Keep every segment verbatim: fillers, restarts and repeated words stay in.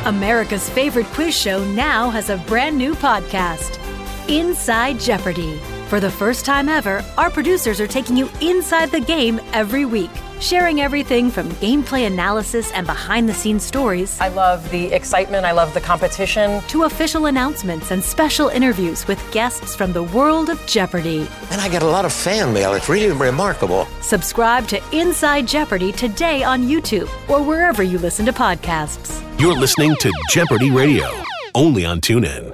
America's favorite quiz show now has a brand new podcast, Inside Jeopardy! For the first time ever, our producers are taking you inside the game every week, sharing everything from gameplay analysis and behind-the-scenes stories. I love the excitement. I love the competition. To official announcements and special interviews with guests from the world of Jeopardy! And I get a lot of fan mail. It's really remarkable. Subscribe to Inside Jeopardy! Today on YouTube or wherever you listen to podcasts. You're listening to Jeopardy Radio, only on TuneIn.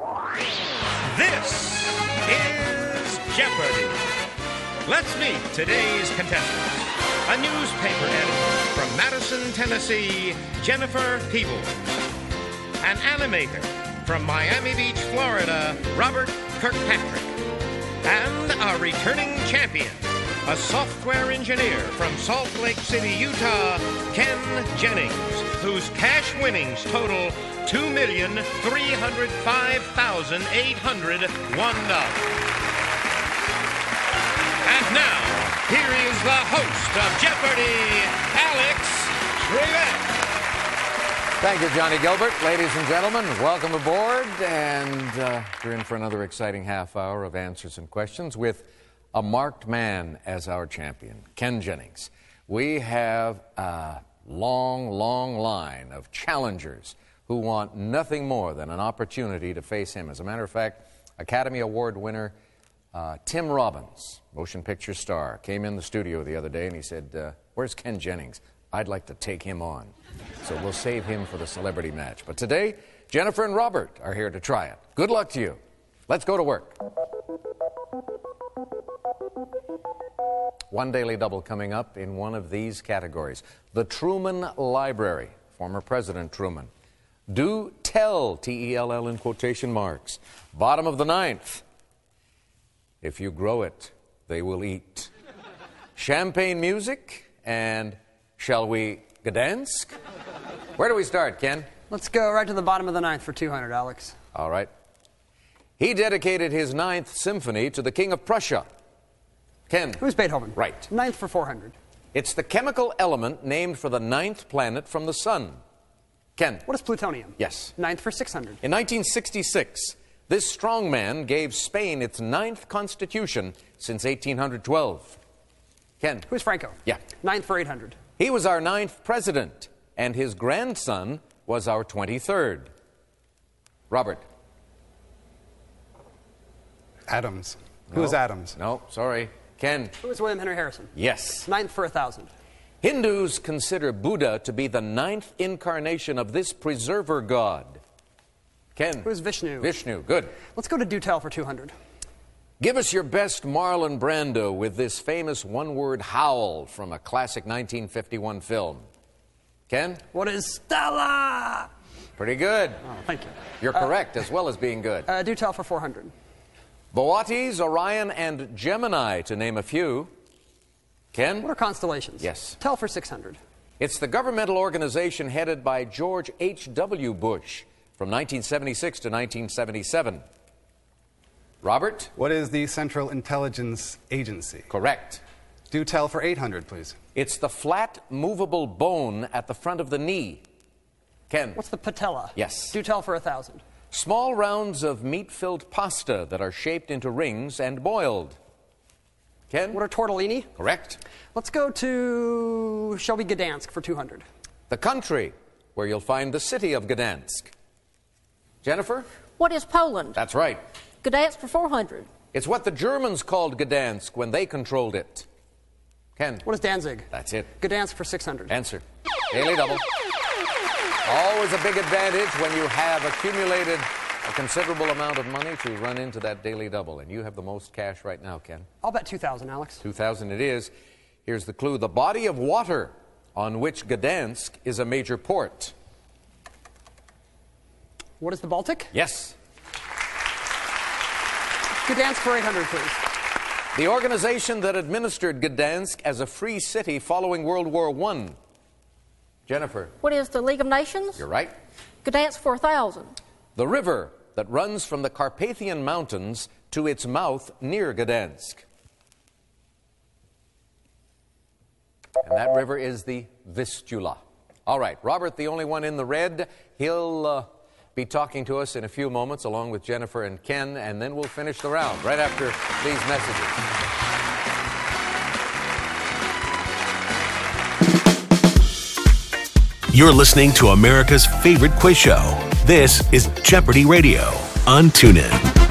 This is Jeopardy! Let's meet today's contestants. A newspaper editor from Madison, Tennessee, Jennifer Peebles. An animator from Miami Beach, Florida, Robert Kirkpatrick. And a returning champion, a software engineer from Salt Lake City, Utah, Ken Jennings, whose cash winnings total two million three hundred five thousand eight hundred one dollars. And now, here is the host of Jeopardy, Alex Trebek. Thank you, Johnny Gilbert. Ladies and gentlemen, welcome aboard. And uh, we're in for another exciting half hour of answers and questions with a marked man as our champion, Ken Jennings. We have a long, long line of challengers who want nothing more than an opportunity to face him. As a matter of fact, Academy Award winner uh, Tim Robbins, motion picture star, came in the studio the other day and he said, uh, where's Ken Jennings? I'd like to take him on. So we'll save him for the celebrity match. But today, Jennifer and Robert are here to try it. Good luck to you. Let's go to work. One daily double coming up in one of these categories. The Truman Library, former President Truman. Do tell, T E L L in quotation marks. Bottom of the ninth. If you grow it, they will eat. Champagne music and shall we Gdansk? Where do we start, Ken? Let's go right to the bottom of the ninth for two hundred, Alex. All right. He dedicated his ninth symphony to the King of Prussia. Ken. Who's Beethoven? Right. Ninth for four hundred. It's the chemical element named for the ninth planet from the sun. Ken. What is plutonium? Yes. Ninth for six hundred. In nineteen sixty-six, this strongman gave Spain its ninth constitution since eighteen twelve. Ken. Who's Franco? Yeah. Ninth for eight hundred. He was our ninth president, and his grandson was our twenty-third. Robert. Adams. No. Who is Adams? No, sorry. Ken. Who is William Henry Harrison? Yes. Ninth for a thousand. Hindus consider Buddha to be the ninth incarnation of this preserver god. Ken. Who is Vishnu? Vishnu, good. Let's go to Do Tell for two hundred. Give us your best Marlon Brando with this famous one-word howl from a classic nineteen fifty-one film. Ken? What is Stella? Pretty good. Oh, thank you. You're correct, uh, as well as being good. Uh, Do Tell for four hundred. Boötes, Orion, and Gemini, to name a few. Ken? What are constellations? Yes. Tell for six hundred. It's the governmental organization headed by George H W Bush from nineteen seventy-six to nineteen seventy-seven. Robert? What is the Central Intelligence Agency? Correct. Do tell for eight hundred, please. It's the flat, movable bone at the front of the knee. Ken? What's the patella? Yes. Do Tell for a thousand. Small rounds of meat-filled pasta that are shaped into rings and boiled. Ken? What are tortellini? Correct. Let's go to, shall we Gdansk for two hundred. The country where you'll find the city of Gdansk. Jennifer? What is Poland? That's right. Gdansk for four hundred. It's what the Germans called Gdansk when they controlled it. Ken? What is Danzig? That's it. Gdansk for six hundred. Answer. Daily double. Always a big advantage when you have accumulated a considerable amount of money to run into that daily double. And you have the most cash right now, Ken. I'll bet two thousand, Alex. two thousand it is. Here's the clue. The body of water on which Gdansk is a major port. What is the Baltic? Yes. Gdansk for eight hundred, please. The organization that administered Gdansk as a free city following World War One. Jennifer. What is the League of Nations? You're right. Gdansk for a thousand. The river that runs from the Carpathian Mountains to its mouth near Gdansk. And that river is the Vistula. All right, Robert, the only one in the red. He'll uh, be talking to us in a few moments along with Jennifer and Ken, and then we'll finish the round right after these messages. You're listening to America's favorite quiz show. This is Jeopardy Radio on TuneIn.